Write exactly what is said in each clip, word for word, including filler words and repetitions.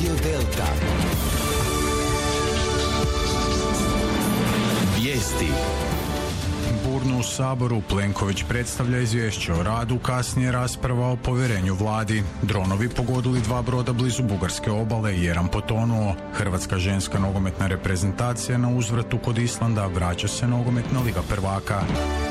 Radio Delta. Vijesti. Burno u Saboru, Plenković predstavlja izvješće o radu, kasnije rasprava o povjerenju vladi. Dronovi pogodili dva broda blizu bugarske obale i jedan potonuo. Hrvatska ženska nogometna reprezentacija na uzvratu kod Islanda, vraća se nogometna liga prvaka.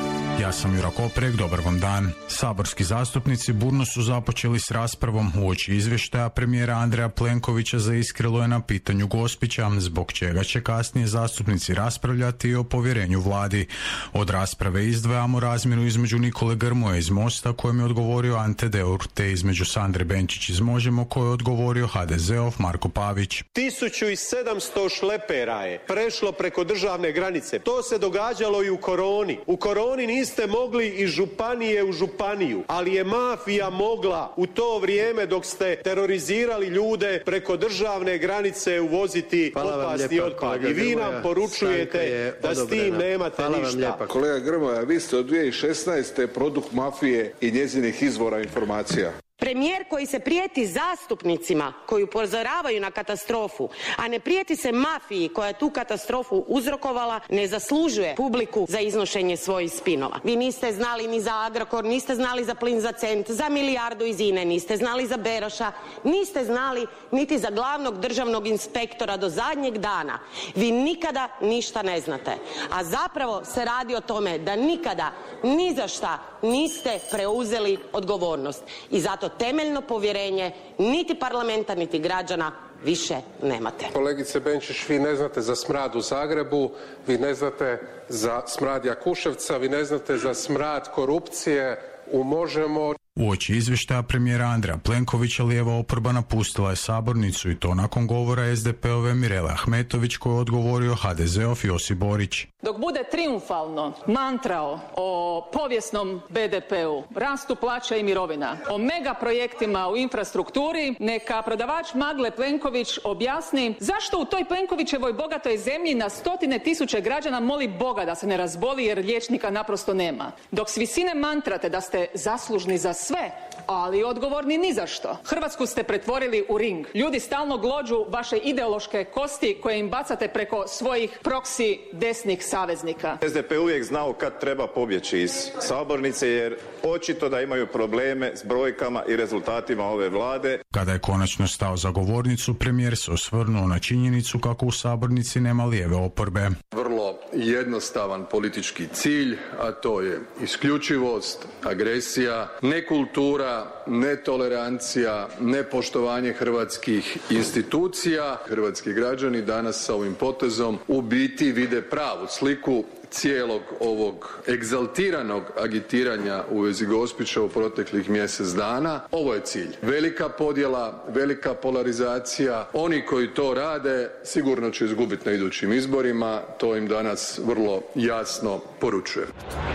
Ja sam Jura Koprek, dobar vam dan. Saborski zastupnici burno su započeli s raspravom uoči izvještaja premijera Andreja Plenkovića za Iskrilo je na pitanju Gospića, zbog čega će kasnije zastupnici raspravljati o povjerenju vladi. Od rasprave izdvajamo razmjenu između Nikole Grmoje iz Mosta, kojem je odgovorio Ante Deur, te između Sandre Benčić iz Možemo, kojem je odgovorio ha de zeov Marko Pavić. tisuću sedamsto šlepera je prešlo preko državne granice. To se događalo i u koroni. U koroni niste mogli iz županije u županiju, ali je mafija mogla u to vrijeme dok ste terorizirali ljude preko državne granice uvoziti opasni otpad. I vi nam poručujete da s tim nemate ništa. Kolega Grmoja, vi ste od dvije tisuće šesnaeste produkt mafije i njezinih izvora informacija. Premijer koji se prijeti zastupnicima koji upozoravaju na katastrofu, a ne prijeti se mafiji koja je tu katastrofu uzrokovala, ne zaslužuje publiku za iznošenje svojih spinova. Vi niste znali ni za Agrokor, niste znali za plin za cent, za milijardu iz INE, niste znali za Beroša, niste znali niti za glavnog državnog inspektora do zadnjeg dana. Vi nikada ništa ne znate. A zapravo se radi o tome da nikada ni za šta niste preuzeli odgovornost. I zato temeljno povjerenje niti parlamenta niti građana više nemate. Kolegice Benčić, vi ne znate za smrad u Zagrebu, vi ne znate za smrad Jakuševca, vi ne znate za smrad korupcije u Možemo. Uoči izvještaja premijera Andreja Plenkovića lijeva oporba napustila je sabornicu i to nakon govora es de pe ove Mirele Ahmetović koji je odgovorio ha de zeov Josip Borić. Dok bude trijumfalno mantrao o povijesnom be de peu, rastu plaća i mirovina, o mega projektima u infrastrukturi, neka prodavač magle Plenković objasni zašto u toj Plenkovićevoj bogatoj zemlji na stotine tisuće građana moli Boga da se ne razboli jer liječnika naprosto nema. Dok s visine mantrate da ste zaslužni za sve, ali odgovorni ni za što. Hrvatsku ste pretvorili u ring. Ljudi stalno glođu vaše ideološke kosti koje im bacate preko svojih proksi desnih saveznika. es de pe uvijek znao kad treba pobjeći iz sabornice jer očito da imaju probleme s brojkama i rezultatima ove vlade. Kada je konačno stao za govornicu, premijer se osvrnuo na činjenicu kako u sabornici nema lijeve oporbe. Vrlo jednostavan politički cilj, a to je isključivost, agresija, nekultura, netolerancija, nepoštovanje hrvatskih institucija. Hrvatski građani danas sa ovim potezom u biti vide pravu sliku cijelog ovog egzaltiranog agitiranja u vezi Gospića u proteklih mjesec dana. Ovo je cilj. Velika podjela, velika polarizacija. Oni koji to rade sigurno će izgubiti na idućim izborima. To im danas vrlo jasno poručujem.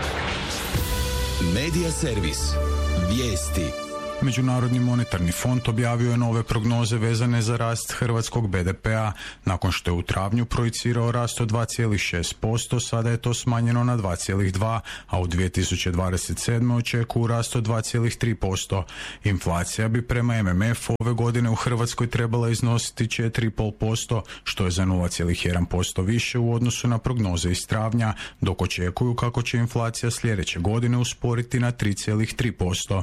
Medija servis. Vijesti. Međunarodni monetarni fond objavio je nove prognoze vezane za rast hrvatskog be de pea. Nakon što je u travnju projicirao rast od dva zarez šest posto, sada je to smanjeno na dva zarez dva, a u dvije tisuće dvadeset sedme očekuju rast od dva zarez tri posto. Inflacija bi prema em em efu ove godine u Hrvatskoj trebala iznositi četiri zarez pet posto, što je za nula zarez jedan posto više u odnosu na prognoze iz travnja, dok očekuju kako će inflacija sljedeće godine usporiti na tri zarez tri posto.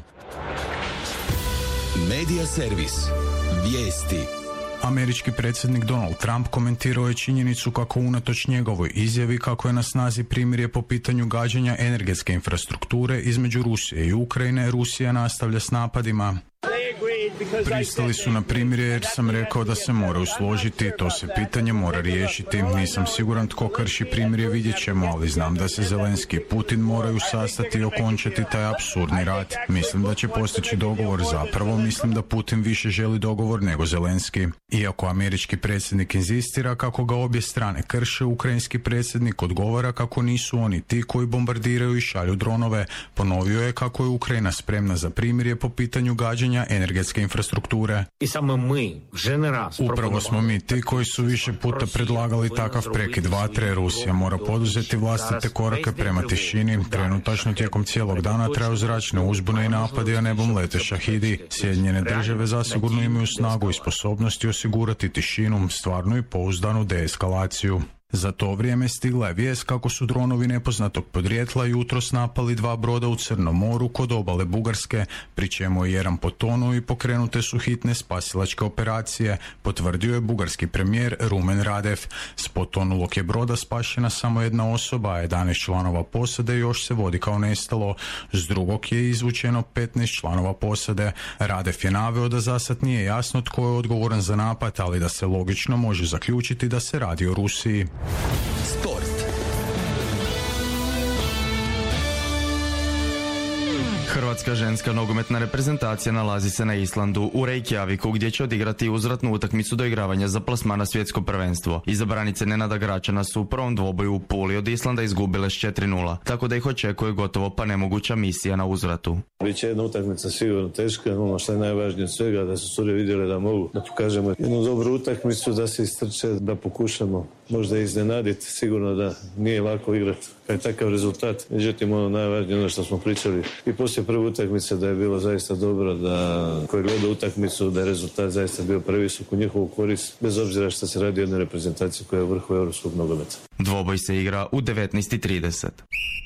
Medija servis. Vijesti. Američki predsjednik Donald Trump komentirao je činjenicu kako unatoč njegovoj izjavi kako je na snazi primirje po pitanju gađanja energetske infrastrukture između Rusije i Ukrajine, Rusija nastavlja s napadima. Pristali su na primirje jer sam rekao da se moraju složiti, to se pitanje mora riješiti. Nisam siguran tko krši primirje, vidjet ćemo, ali znam da se Zelenski i Putin moraju sastati i okončati taj apsurdni rat. Mislim da će postići dogovor, zapravo mislim da Putin više želi dogovor nego Zelenski. Iako američki predsjednik inzistira kako ga obje strane krše, ukrajinski predsjednik odgovara kako nisu oni ti koji bombardiraju i šalju dronove. Ponovio je kako je Ukrajina spremna za primirje po pitanju gađanja energetske infrastrukture. I samo mi, raz, Upravo smo mi ti koji su više puta predlagali takav prekid vatre. Rusija mora poduzeti vlastite korake prema tišini. Trenutačno tijekom cijelog dana traju zračne uzbune i napadi, a nebom lete šahidi. Sjedinjene države zasigurno imaju snagu i sposobnosti osigurati tišinu, stvarnu i pouzdanu deeskalaciju. Za to vrijeme stigla je vijest kako su dronovi nepoznatog podrijetla jutros napali dva broda u Crnom moru kod obale Bugarske, pri čemu je jedan potonuo i pokrenute su hitne spasilačke operacije, potvrdio je bugarski premijer Rumen Radev. S potonulog je broda spašena samo jedna osoba, a jedanaest članova posade još se vodi kao nestalo. S drugog je izvučeno petnaest članova posade. Radev je naveo da zasad nije jasno tko je odgovoran za napad, ali da se logično može zaključiti da se radi o Rusiji. Sport. Hrvatska ženska nogometna reprezentacija nalazi se na Islandu u Reykjaviku gdje će odigrati uzvratnu utakmicu doigravanja za plasman na svjetsko prvenstvo. Izabranice Nenada Gračana su u prvom dvoboju u Puli od Islanda izgubile s četiri nula, tako da ih očekuje gotovo pa nemoguća misija na uzvratu. Biće jedna utakmica sigurno teška, ono što je najvažnije od svega, da su cure vidjeli da mogu da pokažemo jednu dobru utakmicu, da se istrče, da pokušamo možda iznenaditi. Sigurno da nije lako igrati kad je takav rezultat. Međutim, ono najvažnije, ono što smo pričali i poslije prve utakmice, da je bilo zaista dobro, da koji gleda utakmicu, da je rezultat zaista bio previsok u njihovu korist, bez obzira što se radi o jednoj reprezentaciji koja je u vrhu europskog nogometa. Dvoboj se igra u devetnaest i trideset.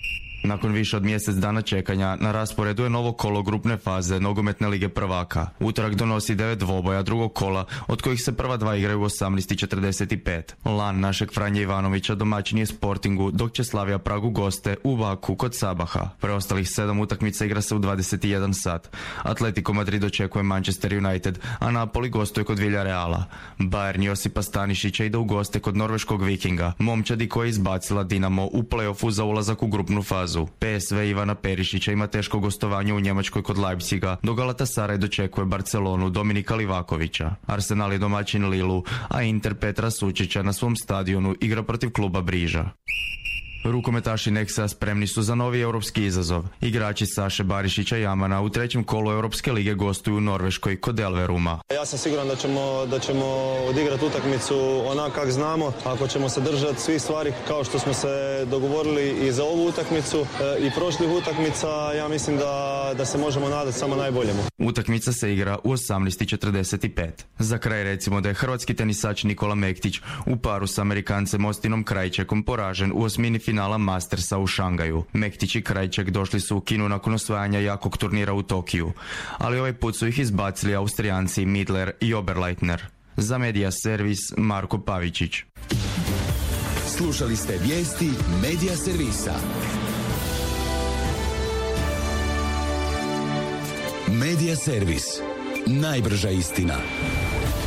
Nakon više od mjesec dana čekanja, na rasporedu je novo kolo grupne faze Nogometne lige prvaka. Utorak donosi devet dvoboja drugog kola, od kojih se prva dva igraju u osamnaest i četrdeset pet. Lan našeg Franje Ivanovića domaćin je Sportingu, dok će Slavija Pragu goste u Baku kod Sabaha. Preostalih sedam utakmica igra se u dvadeset i jedan sat. Atletico Madrid očekuje Manchester United, a Napoli gostuje kod Villareala. Bayern Josipa Stanišića ide u goste kod norveškog Vikinga, momčadi koja je izbacila Dinamo u play-offu za ulazak u grupnu fazu. P S V Ivana Perišića ima teško gostovanje u Njemačkoj kod Leipziga, dok Galatasaray dočekuje Barcelonu Dominika Livakovića. Arsenal je domaćin Lilu, a Inter Petra Sučića na svom stadionu igra protiv kluba Briža. Rukometaši Nexa spremni su za novi europski izazov. Igrači Saše Barišića Jamana u trećem kolu Europske lige gostuju u Norveškoj kod Elveruma. Ja sam siguran da ćemo, da ćemo odigrati utakmicu onako kako znamo. Ako ćemo se držati svih stvari kao što smo se dogovorili i za ovu utakmicu i prošlih utakmica, ja mislim da, da se možemo nadati samo najboljemu. Utakmica se igra u osamnaest i četrdeset pet. Za kraj recimo da je hrvatski tenisač Nikola Mektić u paru s Amerikancem Ostinom Krajčekom poražen u osmini finala Mastersa u Šangaju. Mektić i Krajček došli su u Kinu nakon osvajanja jakog turnira u Tokiju, ali ovaj put su ih izbacili Austrijanci Midler i Oberleitner. Za Medija Servis Marko Pavičić. Slušali ste vijesti Medija Servisa. Medija Servis. Najbrža istina.